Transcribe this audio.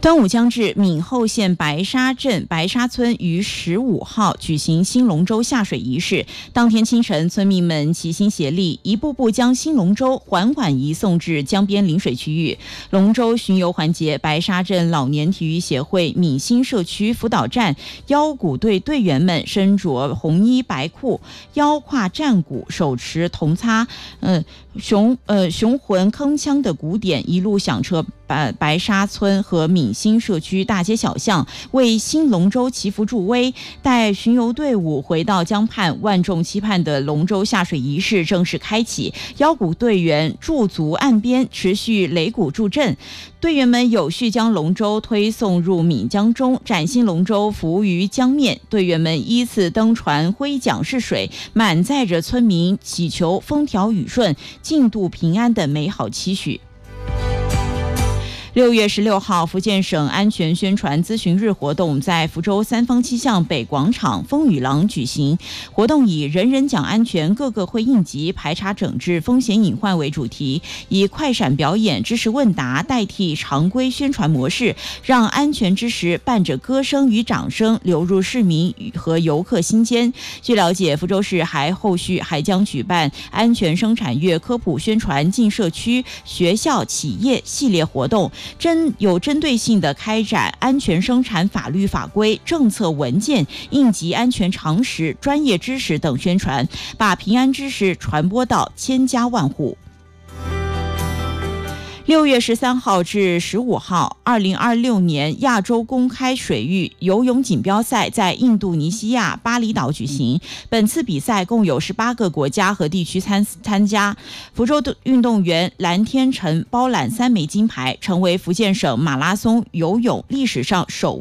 端午将至，闽后县白沙镇白沙村于15号举行新龙舟下水仪式。当天清晨，村民们齐心协力，一步步将新龙舟缓缓移送至江边临水区域。龙舟巡游环节，白沙镇老年体育协会闽新社区辅导站腰鼓队队员们身着红衣白裤，腰挎战鼓，手持铜擦，雄浑铿锵的鼓点一路响彻白沙村和闽新社区大街小巷，为新龙舟祈福助威。待巡游队伍回到江畔，万众期盼的龙舟下水仪式正式开启。腰鼓队员驻足岸边，持续擂鼓助阵。队员们有序将龙舟推送入闽江中，崭新龙舟浮于江面。队员们依次登船，挥桨试水，满载着村民祈求风调雨顺、进度平安的美好期许。6月16号，福建省安全宣传咨询日活动在福州三坊七巷北广场风雨廊举行。活动以人人讲安全，个个会应急，排查整治风险隐患为主题，以快闪表演、知识问答代替常规宣传模式，让安全知识伴着歌声与掌声流入市民和游客心间。据了解，福州市后续还将举办安全生产月科普宣传进社区、学校、企业系列活动，有针对性的开展安全生产法律法规、政策文件、应急安全常识、专业知识等宣传，把平安知识传播到千家万户。6月13号至15号，2026年亚洲公开水域游泳锦标赛在印度尼西亚巴厘岛举行。本次比赛共有18个国家和地区参加。福州的运动员蓝天成包揽3枚金牌，成为福建省马拉松游泳历史上首